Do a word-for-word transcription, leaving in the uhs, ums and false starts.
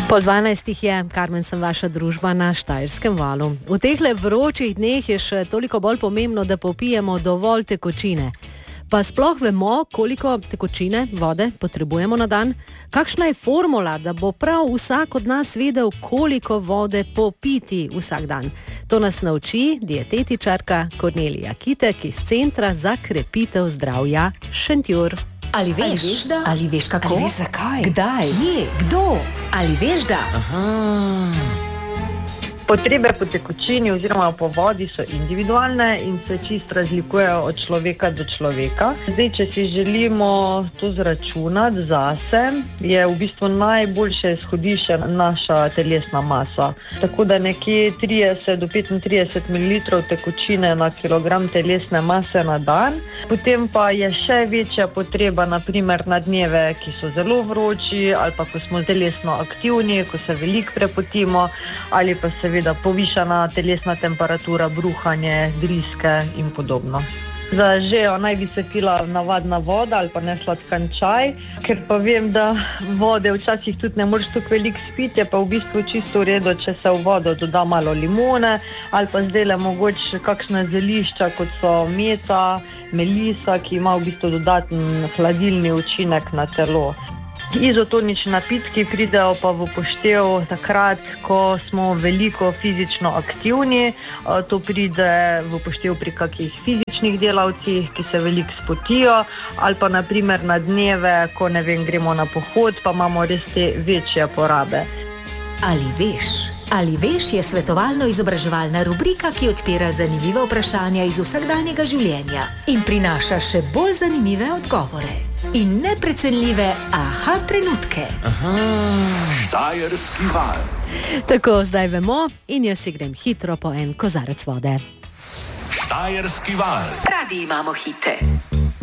Po dvanajstih je, Karmen, sem vaša družba na Štajerskem valu. V tehle vročih dneh je še toliko bolj pomembno, da popijemo dovolj tekočine. Pa sploh vemo, koliko tekočine, vode potrebujemo na dan? Kakšna je formula, da bo prav vsak od nas vedel, koliko vode popiti vsak dan? To nas nauči dietetičarka Kornelija Kitek iz Centra za krepitev zdravja Šentjur. Ali veš, ali veš, da? Ali veš kako? Ali veš zakaj? Kdaj? Kje? Kdo? Ali veš, da? Aha. Potrebe po tekočini oziroma po vodi so individualne in se čisto razlikujejo od človeka do človeka. Zdaj, če si želimo to zračunati zase, je v bistvu najboljše izhodišče naša telesna masa. Tako da nekje trideset do petintrideset mililitrov tekočine na kilogram telesne mase na dan. Potem pa je še večja potreba naprimer na dneve, ki so zelo vroči, ali pa ko smo telesno aktivni, ko se veliko prepotimo, ali pa seveda da povišana telesna temperatura, bruhanje, driske in podobno. Za žejo naj bi se pila navadna voda ali pa nesladkan čaj, ker pa vem, da vode včasih tudi ne moreš tako veliko spiti, je pa v bistvu čisto v redu, če se v vodo doda malo limone ali pa zdajle mogoče kakšna zelišča, kot so meta, melisa, ki ima v bistvu dodaten hladilni učinek na telo. Izotonični napitki pridejo pa v upoštev takrat, ko smo veliko fizično aktivni. To pride v upoštev pri kakih fizičnih delavcih, ki se veliko spotijo, ali pa naprimer na dneve, ko ne vem, gremo na pohod, pa imamo res te večje porabe. Ali veš? Ali veš je svetovalno-izobraževalna rubrika, ki odpira zanimive vprašanja iz vsakdanjega življenja in prinaša še bolj zanimive odgovore in neprecenljive aha trenutke. Aha. Štajerski val. Tako, zdaj vemo in jaz si grem hitro po en kozarec vode. Štajerski val. Radi imamo hite.